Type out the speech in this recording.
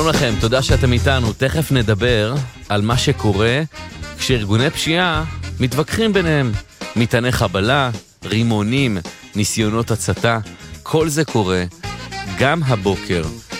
לכם, תודה שאתם איתנו. תכף נדבר על מה שקורה כשארגוני פשיעה מתווכחים ביניהם. מטעני חבלה, רימונים, ניסיונות הצתה, כל זה קורה גם הבוקר